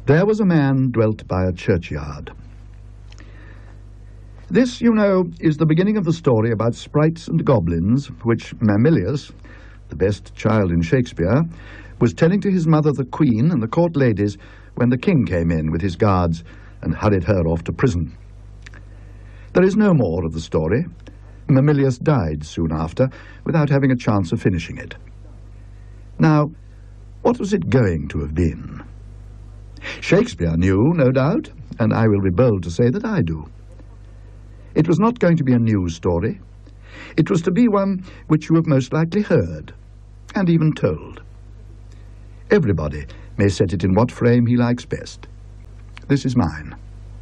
There was a man dwelt by a churchyard. This, you know, is the beginning of the story about sprites and goblins, which Mamillius, the best child in Shakespeare, was telling to his mother the Queen and the court ladies when the king came in with his guards and hurried her off to prison. There is no more of the story. Mamillius died soon after, without having a chance of finishing it. Now, what was it going to have been? Shakespeare knew, no doubt, and I will be bold to say that I do. It was not going to be a news story. It was to be one which you have most likely heard, and even told. Everybody may set it in what frame he likes best. This is mine.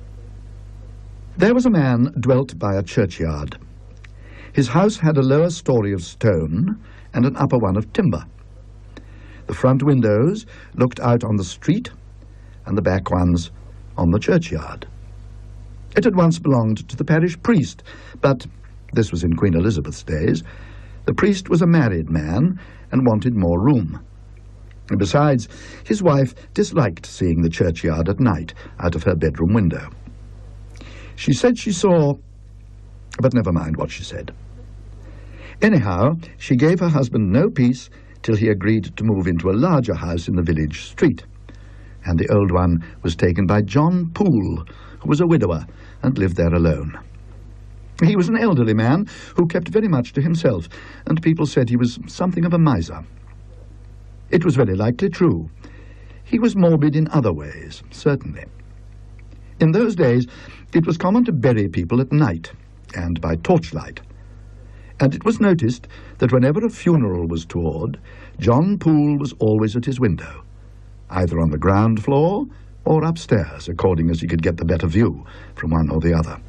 There was a man dwelt by a churchyard. His house had a lower story of stone and an upper one of timber. The front windows looked out on the street, and the back ones on the churchyard. It had once belonged to the parish priest, but, this was in Queen Elizabeth's days, the priest was a married man and wanted more room. And besides, his wife disliked seeing the churchyard at night out of her bedroom window. She said she saw, but never mind what she said. Anyhow, she gave her husband no peace till he agreed to move into a larger house in the village street, and the old one was taken by John Poole, who was a widower and lived there alone. He was an elderly man who kept very much to himself, and people said he was something of a miser. It was very likely true. He was morbid in other ways, certainly. In those days, it was common to bury people at night, and by torchlight. And it was noticed that whenever a funeral was toward, John Poole was always at his window, either on the ground floor or upstairs, according as he could get the better view from one or the other.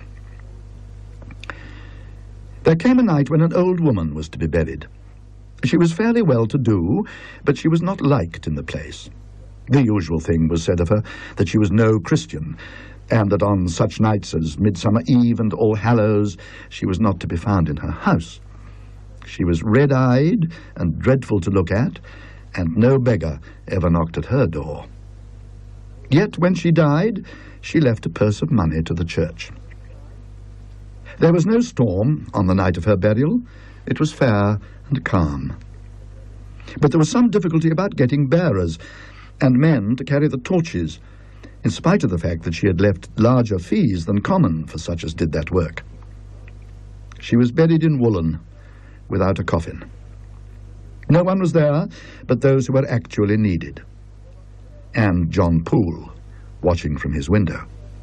There came a night when an old woman was to be buried. She was fairly well-to-do, but she was not liked in the place. The usual thing was said of her, that she was no Christian, and that on such nights as Midsummer Eve and All Hallows she was not to be found in her house. She was red-eyed and dreadful to look at, and no beggar ever knocked at her door. Yet when she died, she left a purse of money to the church. There was no storm on the night of her burial. It was fair and calm. But there was some difficulty about getting bearers and men to carry the torches, in spite of the fact that she had left larger fees than common for such as did that work. She was buried in woolen, without a coffin. No one was there but those who were actually needed, and John Poole, watching from his window.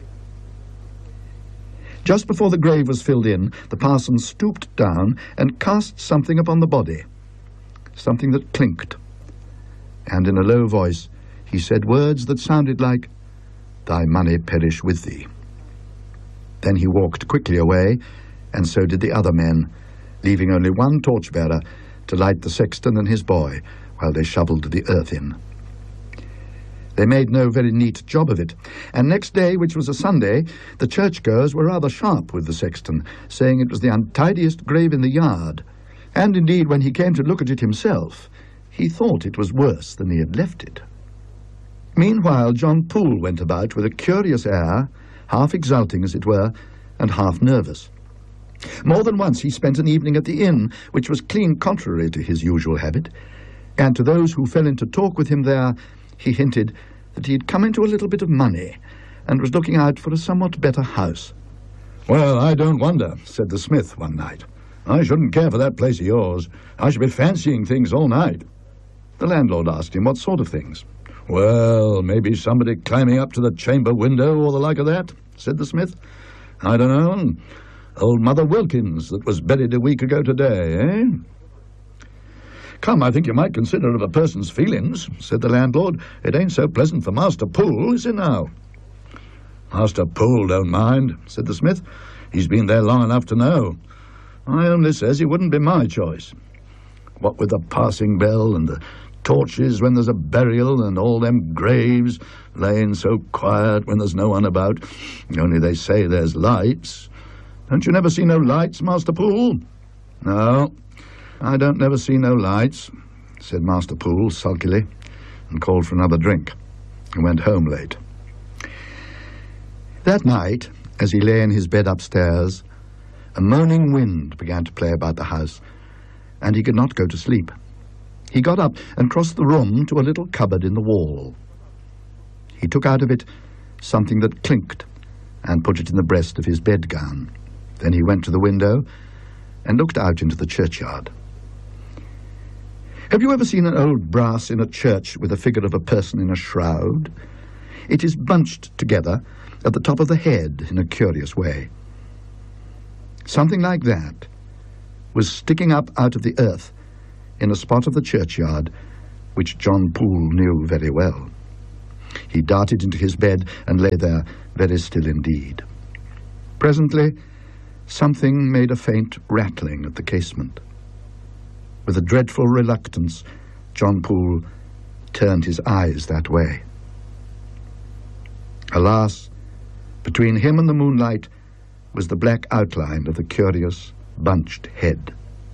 Just before the grave was filled in, the parson stooped down and cast something upon the body, something that clinked, and in a low voice he said words that sounded like, "Thy money perish with thee." Then he walked quickly away, and so did the other men, leaving only one torchbearer to light the sexton and his boy while they shovelled the earth in. They made no very neat job of it, and next day, which was a Sunday, the churchgoers were rather sharp with the sexton, saying it was the untidiest grave in the yard, and indeed, when he came to look at it himself, he thought it was worse than he had left it. Meanwhile, John Poole went about with a curious air, half exulting, as it were, and half nervous. More than once he spent an evening at the inn, which was clean contrary to his usual habit, and to those who fell in to talk with him there, he hinted that he had come into a little bit of money and was looking out for a somewhat better house. "Well, I don't wonder," said the smith one night. "I shouldn't care for that place of yours. I should be fancying things all night." The landlord asked him what sort of things. "Well, maybe somebody climbing up to the chamber window or the like of that," said the smith. "I don't know. Old Mother Wilkins that was buried a week ago today, eh?" "Come, I think you might consider of a person's feelings," said the landlord. "It ain't so pleasant for Master Poole, is it now?" "Master Poole don't mind," said the smith. "He's been there long enough to know. I only says he wouldn't be my choice. What with the passing bell and the torches when there's a burial and all them graves laying so quiet when there's no one about, only they say there's lights. Don't you never see no lights, Master Poole?" "No, I don't never see no lights," said Master Poole sulkily, and called for another drink, and went home late. That night, as he lay in his bed upstairs, a moaning wind began to play about the house, and he could not go to sleep. He got up and crossed the room to a little cupboard in the wall. He took out of it something that clinked and put it in the breast of his bedgown. Then he went to the window and looked out into the churchyard. Have you ever seen an old brass in a church with a figure of a person in a shroud? It is bunched together at the top of the head in a curious way. Something like that was sticking up out of the earth in a spot of the churchyard which John Poole knew very well. He darted into his bed and lay there very still indeed. Presently, something made a faint rattling at the casement. With a dreadful reluctance, John Poole turned his eyes that way. Alas, between him and the moonlight was the black outline of the curious, bunched head.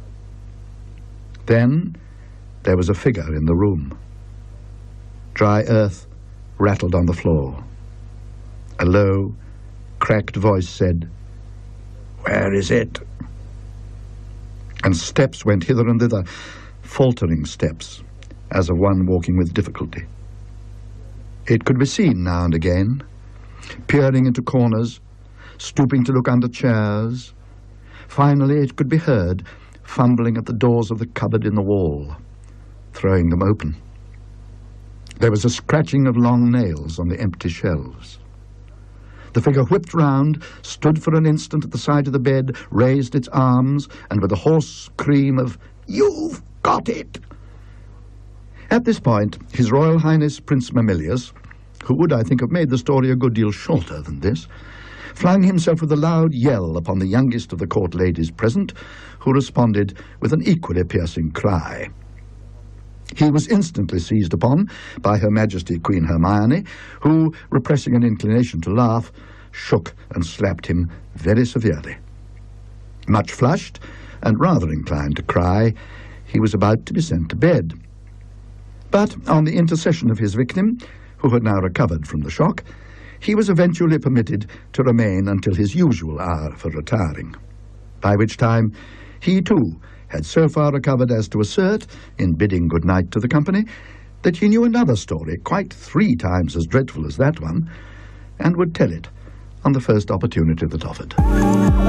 Then there was a figure in the room. Dry earth rattled on the floor. A low, cracked voice said, "Where is it?" And steps went hither and thither, faltering steps, as of one walking with difficulty. It could be seen now and again, peering into corners, stooping to look under chairs. Finally, it could be heard fumbling at the doors of the cupboard in the wall, throwing them open. There was a scratching of long nails on the empty shelves. The figure whipped round, stood for an instant at the side of the bed, raised its arms, and with a hoarse scream of, "You've got it!" At this point, His Royal Highness Prince Mamillius, who would, I think, have made the story a good deal shorter than this, flung himself with a loud yell upon the youngest of the court ladies present, who responded with an equally piercing cry. He was instantly seized upon by Her Majesty Queen Hermione, who, repressing an inclination to laugh, shook and slapped him very severely. Much flushed, and rather inclined to cry, he was about to be sent to bed. But, on the intercession of his victim, who had now recovered from the shock, he was eventually permitted to remain until his usual hour for retiring, by which time he too had so far recovered as to assert, in bidding good night to the company, that he knew another story quite 3 times as dreadful as that one, and would tell it on the first opportunity that offered.